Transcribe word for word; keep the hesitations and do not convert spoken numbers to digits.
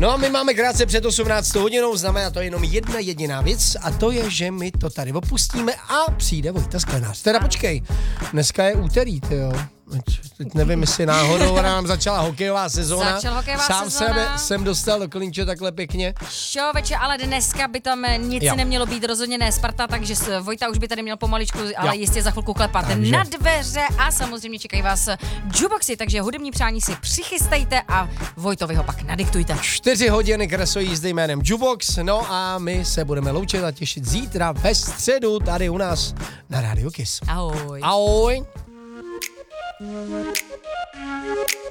No a my máme krátce před osmnáctou hodinou, znamená to jenom jedna jediná věc a to je, že my to tady opustíme a přijde Vojta Sklenář. Teda počkej, dneska je úterý, tyjo. Teď nevím, jestli náhodou nám začala hokejová sezóna. Začala hokejová Sám sezóna. Sám jsem dostal do Kolínče takhle pěkně. Šoveče, ale dneska by tam nic Jo. nemělo být, rozhodně ne Sparta, takže s- Vojta už by tady měl pomaličku, ale Jo. jistě za chvilku klepat Takže. na dveře a samozřejmě čekají vás jukeboxy, takže hudební přání si přichystejte a Vojtovi ho pak nadiktujte. Čtyři hodiny kresový jízdy jménem Jukebox, no a my se budeme loučit a těšit zítra ve středu tady u nás na Radio Kiss. Ahoj. Ahoj. Thank you.